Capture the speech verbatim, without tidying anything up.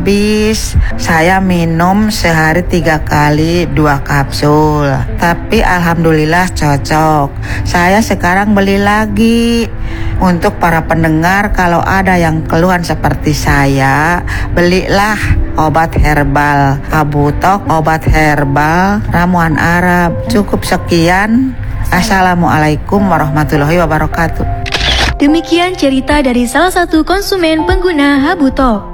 Habis saya minum sehari tiga kali dua kapsul, tapi alhamdulillah cocok. Saya sekarang beli lagi. Untuk para pendengar, kalau ada yang keluhan seperti saya, belilah obat herbal Habutok, obat herbal ramuan Arab. Cukup sekian. Assalamualaikum warahmatullahi wabarakatuh. Demikian cerita dari salah satu konsumen pengguna Habutok.